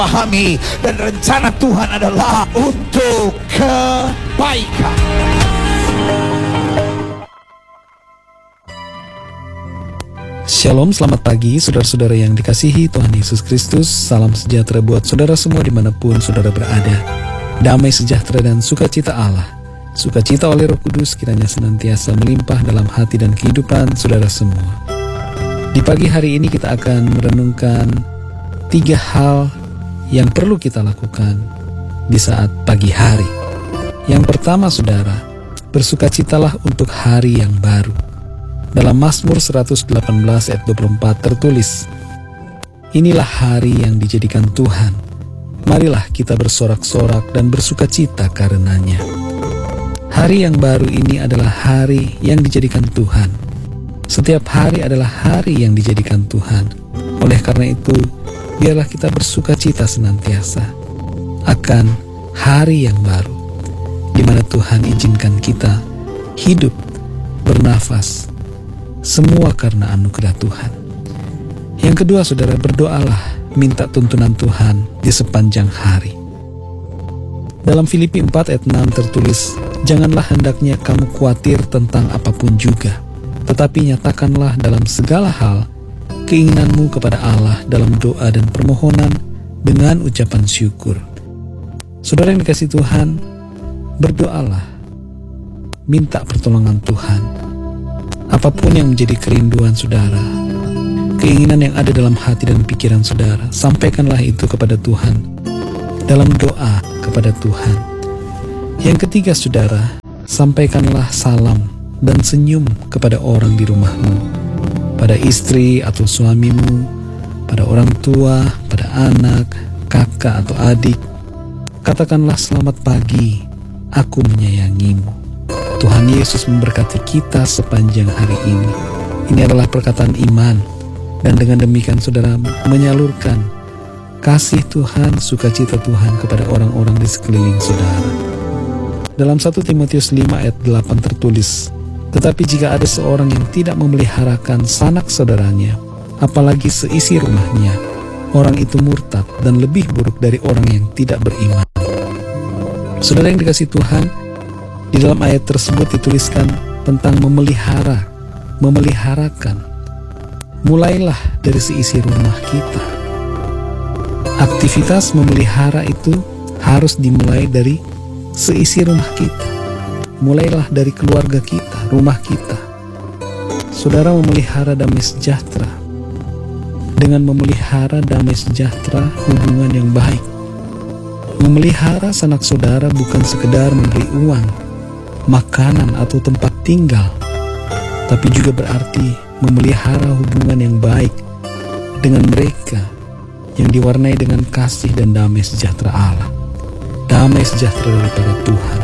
pahami, dan rencana Tuhan adalah untuk kebaikan. Shalom, selamat pagi saudara-saudara yang dikasihi Tuhan Yesus Kristus. Salam sejahtera buat saudara semua dimanapun saudara berada. Damai sejahtera dan sukacita Allah, sukacita oleh Roh Kudus kiranya senantiasa melimpah dalam hati dan kehidupan saudara semua. Di pagi hari ini kita akan merenungkan 3 hal yang perlu kita lakukan di saat pagi hari. Yang pertama saudara, bersukacitalah untuk hari yang baru. Dalam Mazmur 118 ayat 24 tertulis, "Inilah hari yang dijadikan Tuhan, marilah kita bersorak-sorak dan bersukacita karenanya." Hari yang baru ini adalah hari yang dijadikan Tuhan. Setiap hari adalah hari yang dijadikan Tuhan. Oleh karena itu, biarlah kita bersukacita senantiasa akan hari yang baru, di mana Tuhan izinkan kita hidup, bernafas, semua karena anugerah Tuhan. Yang kedua saudara, berdoalah, minta tuntunan Tuhan di sepanjang hari. Dalam Filipi 4 ayat 6 tertulis, "Janganlah hendaknya kamu khawatir tentang apapun juga, tetapi nyatakanlah dalam segala hal keinginanmu kepada Allah dalam doa dan permohonan dengan ucapan syukur." Saudara yang dikasihi Tuhan, berdoalah, minta pertolongan Tuhan. Apapun yang menjadi kerinduan saudara, keinginan yang ada dalam hati dan pikiran saudara, sampaikanlah itu kepada Tuhan dalam doa kepada Tuhan. Yang ketiga saudara, sampaikanlah salam dan senyum kepada orang di rumahmu, pada istri atau suamimu, pada orang tua, pada anak, kakak atau adik. Katakanlah, "Selamat pagi, aku menyayangimu." Tuhan Yesus memberkati kita sepanjang hari ini. Ini adalah perkataan iman, dan dengan demikian saudara menyalurkan kasih Tuhan, sukacita Tuhan kepada orang-orang di sekeliling saudara. Dalam 1 Timotius 5 ayat 8 tertulis, "Tetapi jika ada seorang yang tidak memeliharakan sanak saudaranya, apalagi seisi rumahnya, orang itu murtad dan lebih buruk dari orang yang tidak beriman." Saudara yang dikasihi Tuhan, di dalam ayat tersebut dituliskan tentang memeliharakan. Mulailah dari seisi rumah kita. Aktivitas memelihara itu harus dimulai dari seisi rumah kita. Mulailah dari keluarga kita, rumah kita. Saudara memelihara damai sejahtera. Dengan memelihara damai sejahtera, hubungan yang baik. Memelihara sanak saudara bukan sekedar memberi uang, makanan atau tempat tinggal, tapi juga berarti memelihara hubungan yang baik dengan mereka yang diwarnai dengan kasih dan damai sejahtera Allah, damai sejahtera daripada Tuhan.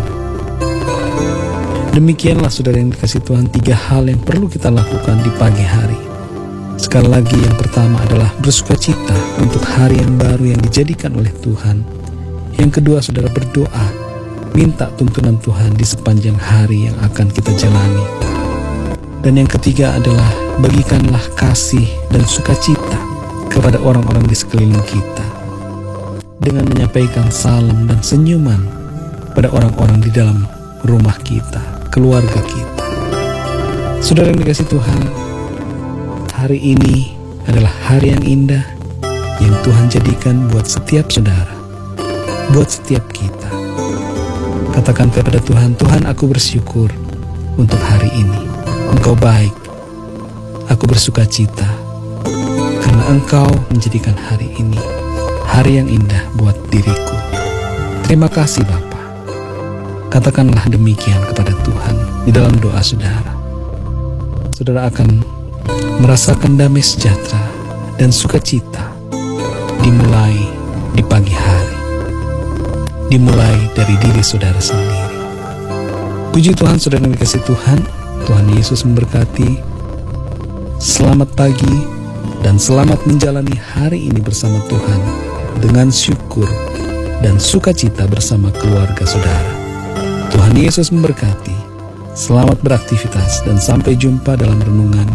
Demikianlah saudara yang dikasihi Tuhan, 3 hal yang perlu kita lakukan di pagi hari. Sekali lagi, yang pertama adalah bersukacita untuk hari yang baru yang dijadikan oleh Tuhan. Yang kedua saudara, berdoa, minta tuntunan Tuhan di sepanjang hari yang akan kita jalani. Dan yang ketiga adalah bagikanlah kasih dan sukacita kepada orang-orang di sekeliling kita, dengan menyampaikan salam dan senyuman pada orang-orang di dalam rumah kita, keluarga kita. Saudara yang dikasihi Tuhan, hari ini adalah hari yang indah yang Tuhan jadikan buat setiap saudara, buat setiap kita. Katakan kepada Tuhan, "Tuhan, aku bersyukur untuk hari ini. Engkau baik. Aku bersukacita karena Engkau menjadikan hari ini hari yang indah buat diriku. Terima kasih Bapa." Katakanlah demikian kepada Tuhan di dalam doa saudara. Saudara akan merasakan damai sejahtera dan sukacita dimulai di pagi hari, dimulai dari diri saudara sendiri. Puji Tuhan, saudara yang dikasihi Tuhan, Tuhan Yesus memberkati. Selamat pagi dan selamat menjalani hari ini bersama Tuhan dengan syukur dan sukacita bersama keluarga saudara. Tuhan Yesus memberkati. Selamat beraktivitas dan sampai jumpa dalam renungan